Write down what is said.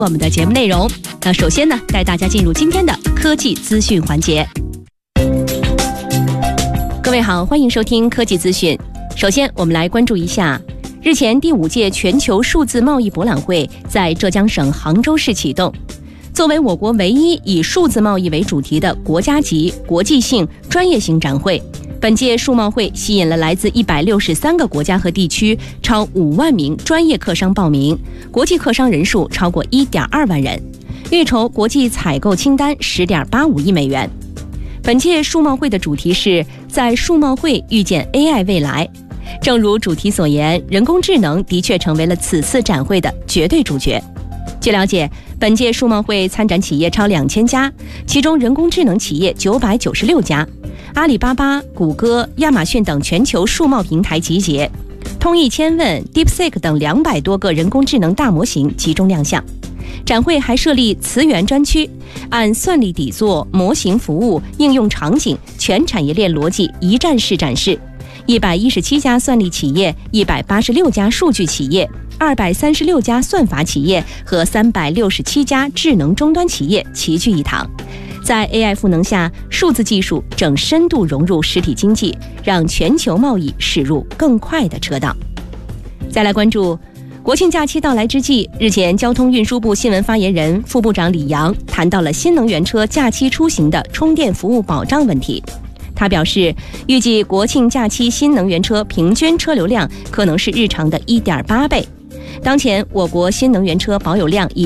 我们的节目内容。那首先呢，带大家进入今天的科技资讯环节。各位好，欢迎收听科技资讯。首先，我们来关注一下，日前第5届全球数字贸易博览会在浙江省杭州市启动。作为我国唯一以数字贸易为主题的国家级、国际性、专业性展会，本届数贸会吸引了来自163个国家和地区超5万名专业客商报名，国际客商人数超过1.2万人，预筹国际采购清单10.85亿美元。本届数贸会的主题是在数贸会遇见 AI 未来。正如主题所言，人工智能的确成为了此次展会的绝对主角。据了解，本届数贸会参展企业超2000家，其中人工智能企业996家，阿里巴巴、谷歌、亚马逊等全球数贸平台集结，通义千问、DeepSeek 等200多个人工智能大模型集中亮相。展会还设立词源专区，按算力底座、模型服务、应用场景全产业链逻辑一站式展示。117家算力企业、186家数据企业、236家算法企业和367家智能终端企业齐聚一堂。在 AI 赋能下，数字技术正深度融入实体经济，让全球贸易驶入更快的车道。再来关注国庆假期到来之际，日前交通运输部新闻发言人、副部长李阳谈到了新能源车假期出行的充电服务保障问题。他表示，预计国庆假期新能源车平均车流量可能是日常的1.8倍。当前，我国新能源车保有量已